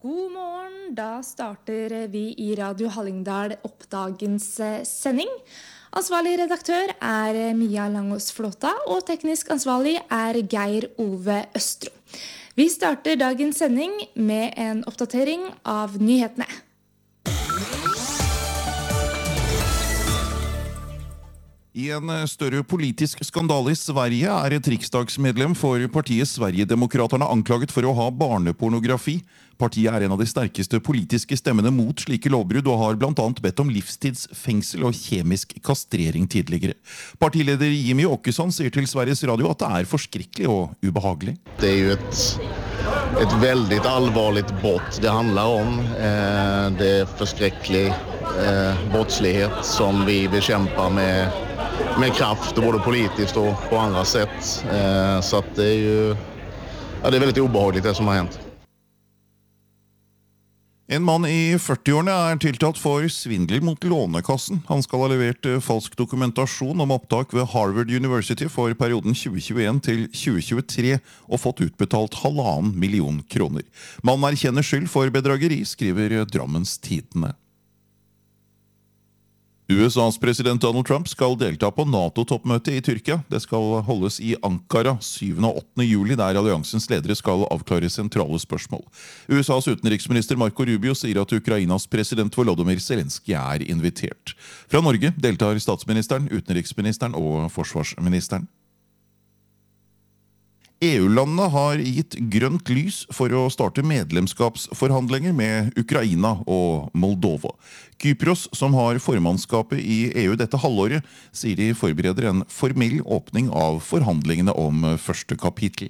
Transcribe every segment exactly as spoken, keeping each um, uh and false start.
God morgen, da starter vi i Radio Hallingdal opp dagens sending. Ansvarlig redaktør er Mia Langås Flåta, og teknisk ansvarlig er Geir Ove Østro. Vi starter dagens sending med en oppdatering av nyhetene. I en større politisk skandale i Sverige er et riksdagsmedlem for partiet Sverigedemokraterna anklaget for å ha barnepornografi. Partiet er en av de sterkeste politiske stemmene mot slike lovbrudd og har blant annet bedt om livstidsfengsel og kjemisk kastrering tidligere. Partileder Jimmy Åkesson sier til Sveriges Radio at det er forskrekkelig og ubehagelig. Det er jo et, et veldig alvorligt brott det handler om. Eh, det er forskrekkelig eh, brottslighet som vi bekjemper med med kraft, både politiskt och på andra sätt. Eh, så att det är ju ja, det är väldigt obehagligt det som har hänt. En mann i førti-årene er tiltalt for svindel mot lånekassen. Han skal ha levert falsk dokumentasjon om opptak ved Harvard University for perioden tjue tjueen til tjue tjuetre og fått utbetalt halvannen million kroner. Mannen erkjenner skyld for bedrageri, skriver Drammens Tidende. U S A's president Donald Trump skal delta på NATO-toppmøte i Tyrkia. Det skal holdes i Ankara syvende og åttende juli, der alliansens ledere skal avklare sentrale spørsmål. U S A's utenriksminister Marco Rubio sier at Ukrainas president Volodymyr Zelensky er invitert. Fra Norge deltar statsministeren, utenriksministeren og forsvarsministeren. E U-landene har gitt grønt lys for å starte medlemskapsforhandlinger med Ukraina og Moldova. Kypros, som har formannskapet i E U dette halvåret, sier de forbereder en formell åpning av forhandlingene om første kapittel.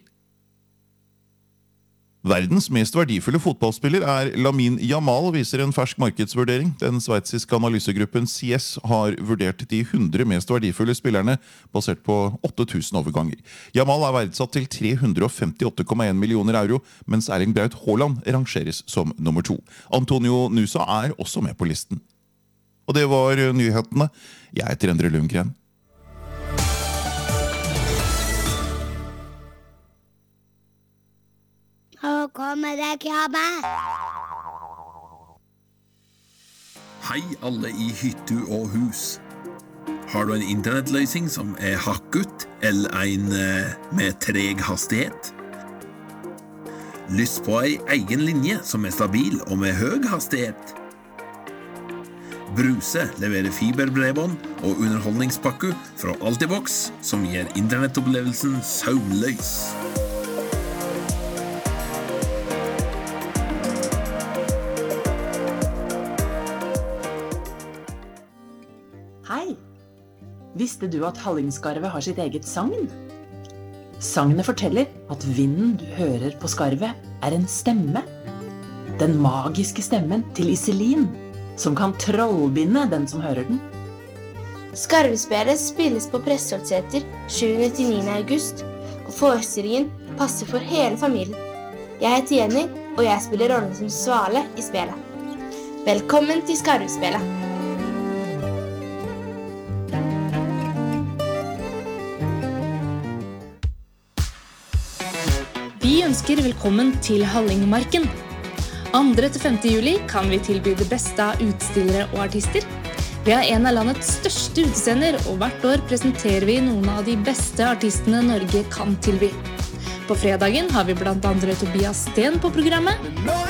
Verdens mest verdifulle fotballspiller er Lamine Yamal, viser en fersk markedsvurdering. Den sveitsiske analysegruppen C S har vurdert de hundre mest verdifulle spillerne basert på åtte tusen overganger. Yamal er verdsatt til tre hundre femtiåtte komma en millioner euro, mens Erling Braut Haaland rangeres som nummer to. Antonio Nusa er også med på listen. Og det var nyhetene. Jeg heter Endre Lundgren. Nå kommer det krabbe. Hei alle i hytte og hus. Har du en internettløsning som er hakket, eller en eh, med treg hastighet? Lyst på en egen linje som er stabil og med høy hastighet? Bruse leverer fiberbredbånd og underholdningspakke fra Altibox, som gir internettopplevelsen søvnløs. Hei! Visste du at Hallingskarvet har sitt eget sagn? Sagnet forteller at vinden du hører på skarvet er en stemme. Den magiske stemmen til Iselin, som kan trollbinde den som hører den. Skarvespillet spilles på Prestholtseter sjuende til niende august, og forestillingen passer for hele familien. Jeg heter Jenny, og jeg spiller rollen som Svale i spillet. Velkommen til Skarvespillet! Vi ønsker velkommen til Hallingmarken. andre til femte juli kan vi tilby det beste av utstillere og artister. Vi har en av landets største utescener, og hvert år presenterer vi noen av de beste artistene Norge kan tilby. På fredagen har vi blant andre Tobias Sten på programmet.